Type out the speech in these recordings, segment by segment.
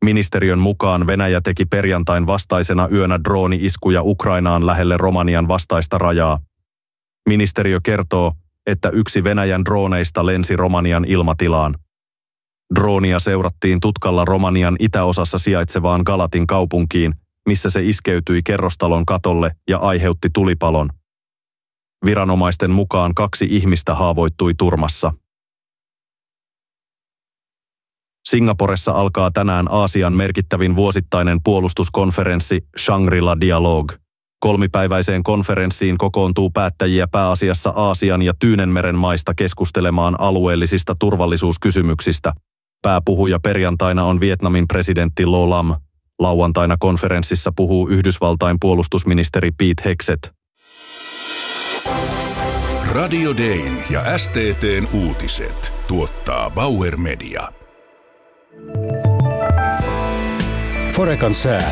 Ministeriön mukaan Venäjä teki perjantain vastaisena yönä drooni-iskuja Ukrainaan lähelle Romanian vastaista rajaa. Ministeriö kertoo, että yksi Venäjän drooneista lensi Romanian ilmatilaan. Droonia seurattiin tutkalla Romanian itäosassa sijaitsevaan Galatin kaupunkiin, missä se iskeytyi kerrostalon katolle ja aiheutti tulipalon. Viranomaisten mukaan 2 ihmistä haavoittui turmassa. Singaporessa alkaa tänään Aasian merkittävin vuosittainen puolustuskonferenssi Shangri-La Dialogue. 3-päiväiseen konferenssiin kokoontuu päättäjiä pääasiassa Aasian ja Tyynenmeren maista keskustelemaan alueellisista turvallisuuskysymyksistä. Pääpuhuja perjantaina on Vietnamin presidentti Lo Lam. Lauantaina konferenssissa puhuu Yhdysvaltain puolustusministeri Pete Hegseth. Radio Dayn ja STT:n uutiset tuottaa Bauer Media. Forecan sää.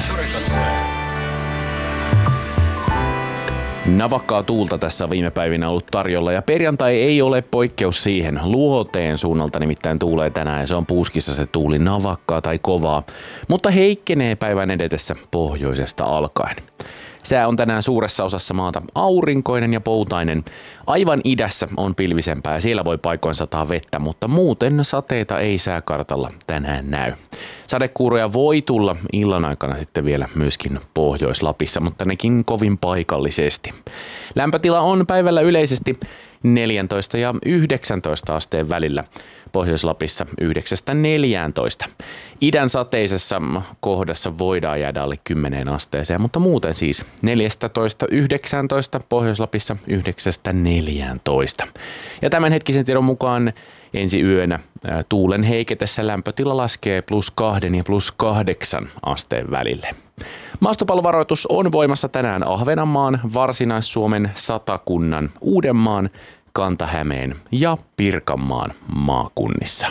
Navakkaa tuulta tässä on viime päivinä ollut tarjolla ja perjantai ei ole poikkeus siihen. Luoteen suunnalta nimittäin tuulee tänään ja se on puuskissa se tuuli navakkaa tai kovaa, mutta heikkenee päivän edetessä pohjoisesta alkaen. Sää on tänään suuressa osassa maata aurinkoinen ja poutainen. Aivan idässä on pilvisempää ja siellä voi paikoin sataa vettä, mutta muuten sateita ei sääkartalla tänään näy. Sadekuuroja voi tulla illan aikana sitten vielä myöskin Pohjois-Lapissa, mutta nekin kovin paikallisesti. Lämpötila on päivällä yleisesti 14 ja 19 asteen välillä. Pohjois-Lapissa 9-14. Idän sateisessa kohdassa voidaan jäädä alle 10 asteeseen, mutta muuten siis 14-19, Pohjois-Lapissa 9-14. Ja tämänhetkisen tiedon mukaan ensi yönä tuulen heiketessä lämpötila laskee +2 ja +8 asteen välille. Maastopallovaroitus on voimassa tänään Ahvenanmaan, Varsinais-Suomen, Satakunnan, Uudenmaan, Kanta-Hämeen ja Pirkanmaan maakunnissa.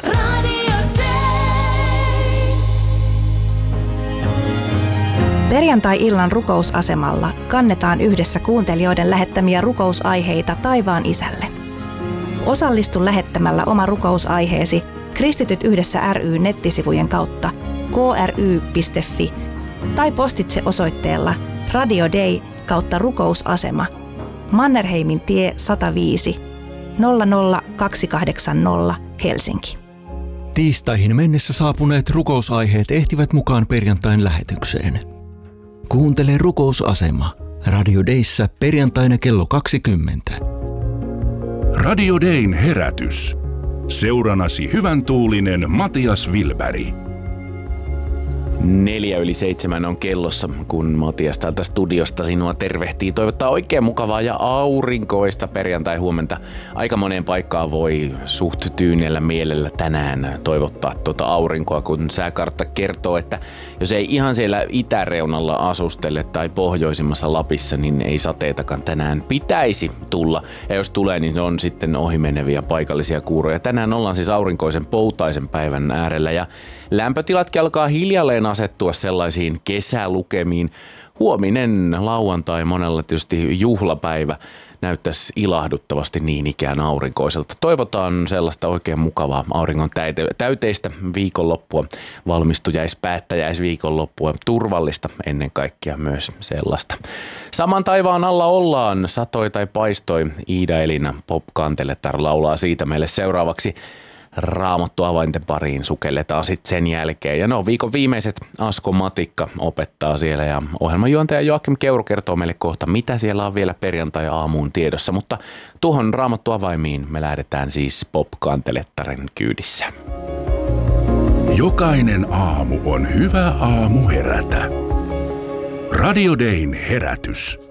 Perjantai-illan rukousasemalla kannetaan yhdessä kuuntelijoiden lähettämiä rukousaiheita taivaan isälle. Osallistu lähettämällä oma rukousaiheesi Kristityt yhdessä ry nettisivujen kautta kry.fi tai postitse osoitteella Radio Day /rukousasema Mannerheimin tie 105 00280 Helsinki. Tiistaihin mennessä saapuneet rukousaiheet ehtivät mukaan perjantain lähetykseen. Kuuntele rukousasema Radio Dayssä perjantaina kello 20. Radio Dayn herätys. Seuranasi hyvän tuulinen Matias Wilberg. 6:04 on kellossa, kun Matias täältä studiosta sinua tervehtii. Toivottaa oikein mukavaa ja aurinkoista perjantai-huomenta. Aika moneen paikkaan voi suht tyynellä mielellä tänään toivottaa aurinkoa, kun sääkartta kertoo, että jos ei ihan siellä itäreunalla asustele tai pohjoisimmassa Lapissa, niin ei sateitakaan tänään pitäisi tulla. Ja jos tulee, niin on sitten ohimeneviä paikallisia kuuroja. Tänään ollaan siis aurinkoisen poutaisen päivän äärellä ja lämpötilatkin alkaa hiljalleen asettua sellaisiin kesälukemiin. Huominen lauantai monella tietysti juhlapäivä näyttäisi ilahduttavasti niin ikään aurinkoiselta. Toivotaan sellaista oikein mukavaa auringon täyteistä viikonloppua, valmistujaispäättäjäisviikonloppua, turvallista ennen kaikkea myös sellaista. Saman taivaan alla ollaan, satoi tai paistoi, Iida Elina Pop-Kantelettar laulaa siitä meille seuraavaksi. Raamattu avainten pariin sukelletaan sitten sen jälkeen. Ja viikon viimeiset Asko Matikka opettaa siellä ja ohjelmanjuontaja Joakim Keuru kertoo meille kohta, mitä siellä on vielä perjantai-aamuun tiedossa. Mutta tuohon Raamattu avaimiin me lähdetään siis Pop-Kantelettaren kyydissä. Jokainen aamu on hyvä aamu herätä. Radio Dayn herätys.